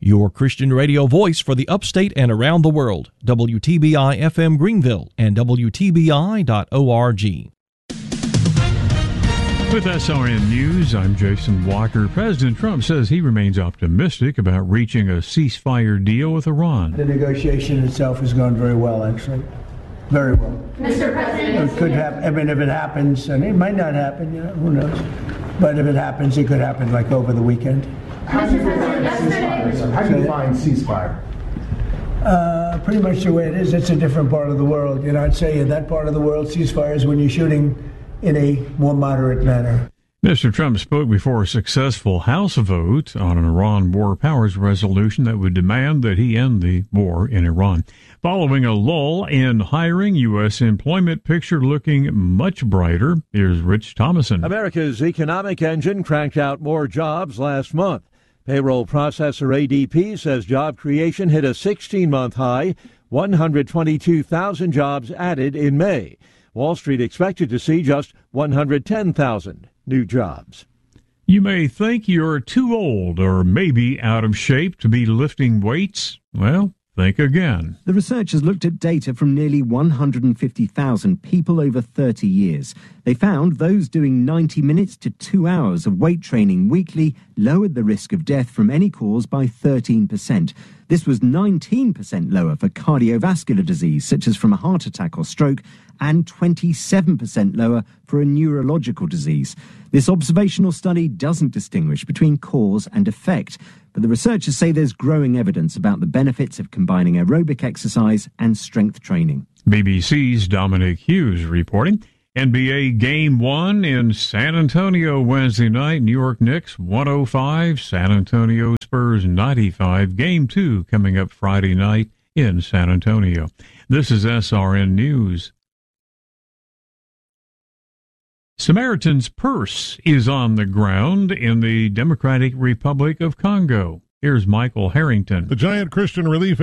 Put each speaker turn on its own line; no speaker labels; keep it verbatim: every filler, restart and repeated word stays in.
Your Christian radio voice for the upstate and around the world. W T B I F M Greenville and W T B I dot org.
With S R N News, I'm Jason Walker. President Trump says he remains optimistic about reaching a ceasefire deal with Iran.
The negotiation itself has gone very well, actually. Very well.
Mister President,
it could happen. I mean, if it happens, and it might not happen, you know, who knows? But if it happens, it could happen like over the weekend.
How do you define ceasefire?
How do you define ceasefire?
Uh, pretty much the way it is. It's a different part of the world. You know, I'd say in that part of the world, ceasefire is when you're shooting in a more moderate manner.
Mister Trump spoke before a successful House vote on an Iran war powers resolution that would demand that he end the war in Iran. Following a lull in hiring, U S employment picture looking much brighter. Here's Rich Thomason.
America's economic engine cranked out more jobs last month. Payroll processor A D P says job creation hit a sixteen-month high, one hundred twenty-two thousand jobs added in May. Wall Street expected to see just one hundred ten thousand new jobs.
You may think you're too old or maybe out of shape to be lifting weights. Well, think again.
The researchers looked at data from nearly one hundred fifty thousand people over thirty years. They found those doing ninety minutes to two hours of weight training weekly lowered the risk of death from any cause by thirteen percent. This was nineteen percent lower for cardiovascular disease, such as from a heart attack or stroke, and twenty-seven percent lower for a neurological disease. This observational study doesn't distinguish between cause and effect, but the researchers say there's growing evidence about the benefits of combining aerobic exercise and strength training.
B B C's Dominic Hughes reporting. N B A Game one in San Antonio Wednesday night. New York Knicks one oh five, San Antonio Spurs ninety-five. Game two coming up Friday night in San Antonio. This is S R N News. Samaritan's Purse is on the ground in the Democratic Republic of Congo. Here's Michael Harrington.
The Giant Christian Relief